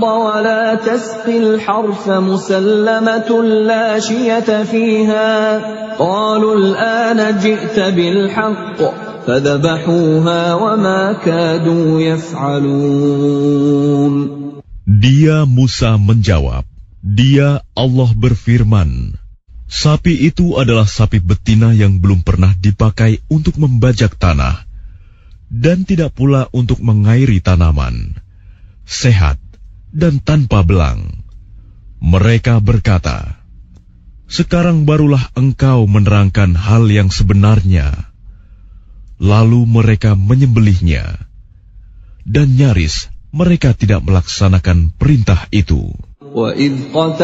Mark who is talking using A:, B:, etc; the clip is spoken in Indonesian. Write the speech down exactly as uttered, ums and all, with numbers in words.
A: ولا تسقي الحرث مسلمة لا شية فيها قالوا الآن جئت بالحق فذبحوها وما كادوا يفعلون.
B: Dia Musa menjawab, Dia Allah berfirman, sapi itu adalah sapi betina yang belum pernah dipakai untuk membajak tanah dan tidak pula untuk mengairi tanaman, sehat dan tanpa belang. Mereka berkata, sekarang barulah engkau menerangkan hal yang sebenarnya. Lalu mereka menyembelihnya, dan nyaris mereka tidak melaksanakan perintah itu.